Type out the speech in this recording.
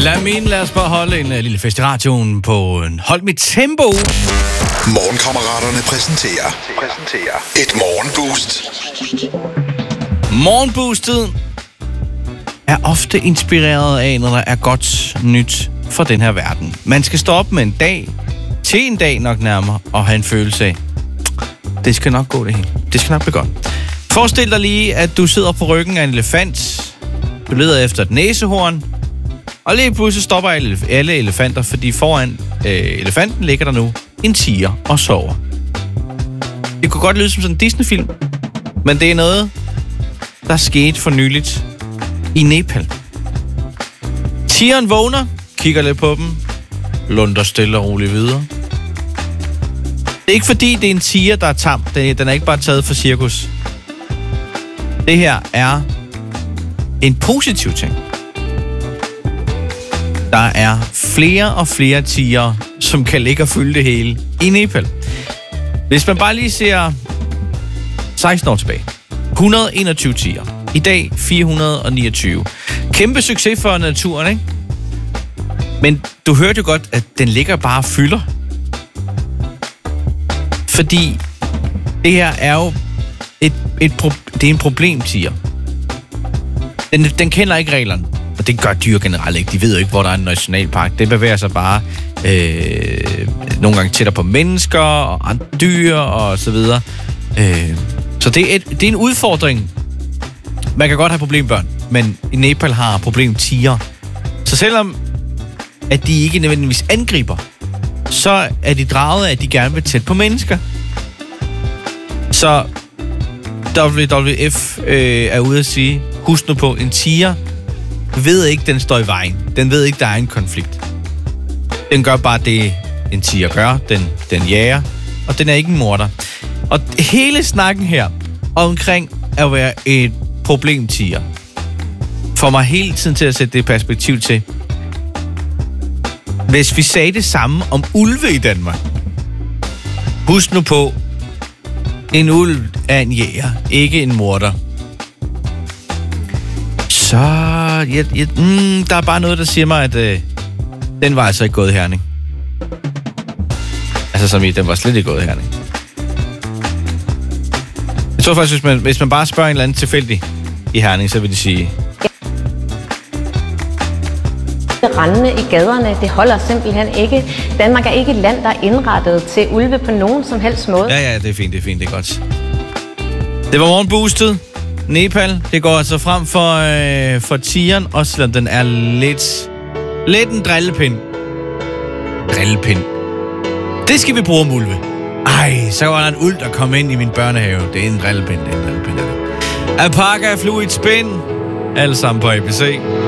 Lad os bare holde en lille fest i radioen på en hold mit tempo. Morgenkammeraterne præsenterer et morgenboost. Morgenboostet er ofte inspireret af, når der er godt nyt for den her verden. Man skal stå op med en dag, til en dag nok nærmere, og have en følelse af, det skal nok gå det hele. Det skal nok blive godt. Forestil dig lige, at du sidder på ryggen af en elefant, du leder efter et næsehorn, og lige pludselig stopper alle elefanter, fordi foran elefanten ligger der nu en tiger og sover. Det kunne godt lyde som sådan en Disney-film, men det er noget, der skete for nyligt i Nepal. Tigeren vågner, kigger lidt på dem, lunder stille og roligt videre. Det er ikke fordi, det er en tiger, der er tam. Den er ikke bare taget for cirkus. Det her er en positiv ting. Der er flere og flere tigere, som kan ligge og fylde det hele i Nepal. Hvis man bare lige ser 16 år tilbage. 121 tigere. I dag 429. Kæmpe succes for naturen, ikke? Men du hørte jo godt, at den ligger bare og fylder. Fordi det her er jo det er en problemtiger. Den kender ikke reglerne. Og det gør dyr generelt ikke. De ved jo ikke, hvor der er en nationalpark. Det bevæger sig bare nogle gange tættere på mennesker og andre dyr og så videre. Så det er en udfordring. Man kan godt have problembørn, men i Nepal har problemtiger. Så selvom at de ikke nødvendigvis angriber, så er de draget af, at de gerne vil tæt på mennesker. Så WWF er ude at sige, husk nu på, en tiger ved ikke, den står i vejen. Den ved ikke, der er en konflikt. Den gør bare det, en tiger gør. Den jager, og den er ikke en morder. Og hele snakken her omkring at være et problemtiger får mig hele tiden til at sætte det perspektiv til. Hvis vi sagde det samme om ulve i Danmark. Husk nu på, en ulv er en jæger, ikke en morder. Så der er bare noget, der siger mig, at den var altså ikke gået i Herning. Altså som i, den var slet ikke gået i Herning. Jeg tror faktisk, hvis man bare spørger en eller anden tilfældig i Herning, så vil de sige... Rendende i gaderne, det holder simpelthen ikke. Danmark er ikke et land, der er indrettet til ulve på nogen som helst måde. Ja, det er fint, det er godt. Det var morgenboostet. Nepal, det går altså frem for tigeren, også selvom den er lidt en drillepind. Det skal vi bruge om ulve. Ej, så var der en ulv, der kom ind i min børnehave. Det er en drillepind. Alpaca, fluid spin. Alle sammen på ABC.